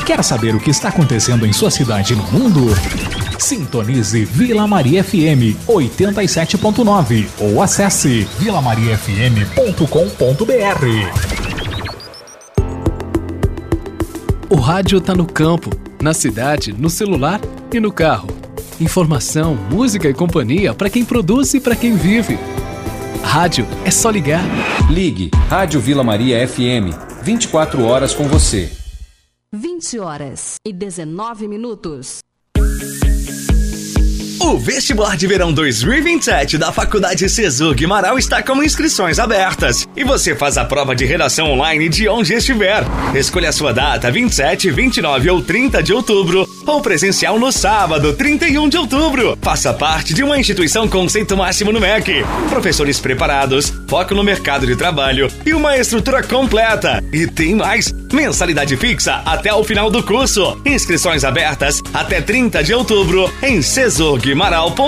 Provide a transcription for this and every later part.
Quer saber o que está acontecendo em sua cidade e no mundo? Sintonize Vila Maria FM 87.9 ou acesse vilamariafm.com.br. O rádio tá no campo, na cidade, no celular e no carro. Informação, música e companhia para quem produz e para quem vive. Rádio é só ligar. Ligue Rádio Vila Maria FM, 24 horas com você. 20h19. O vestibular de verão 2027 da Faculdade Cesur Guimarães está com inscrições abertas. E você faz a prova de redação online de onde estiver. Escolha a sua data, 27, 29 ou 30 de outubro. Ou presencial no sábado, 31 de outubro. Faça parte de uma instituição conceito máximo no MEC. Professores preparados, foco no mercado de trabalho e uma estrutura completa. E tem mais, mensalidade fixa até o final do curso. Inscrições abertas até 30 de outubro em cesurguimarães.com.br.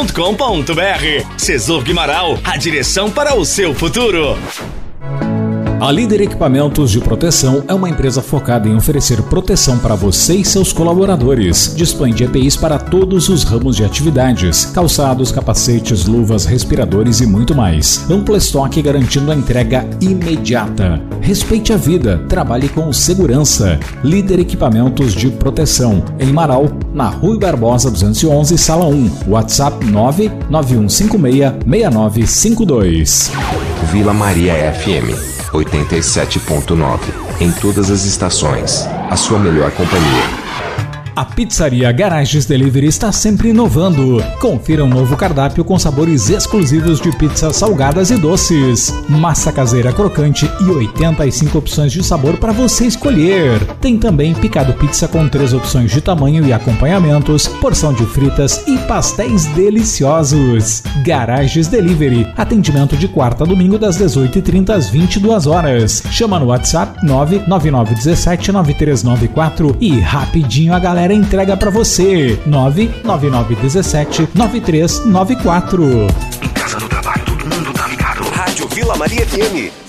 Cesur Guimarães, a direção para o seu futuro. A Líder Equipamentos de Proteção é uma empresa focada em oferecer proteção para você e seus colaboradores. Dispõe de EPIs para todos os ramos de atividades: calçados, capacetes, luvas, respiradores e muito mais. Amplo estoque garantindo a entrega imediata. Respeite a vida, trabalhe com segurança. Líder Equipamentos de Proteção, em Marau, na Rui Barbosa 211, Sala 1. WhatsApp 991566952. Vila Maria FM 87.9. Em todas as estações, a sua melhor companhia. A Pizzaria Garages Delivery está sempre inovando. Confira um novo cardápio com sabores exclusivos de pizzas salgadas e doces. Massa caseira crocante e 85 opções de sabor para você escolher. Tem também picado pizza com 3 opções de tamanho e acompanhamentos, porção de fritas e pastéis deliciosos. Garages Delivery. Atendimento de quarta a domingo das 18h30 às 22 horas. Chama no WhatsApp 999179394 e rapidinho a galera entrega pra você. 999179394. Em casa, no trabalho, todo mundo tá ligado. Rádio Vila Maria FM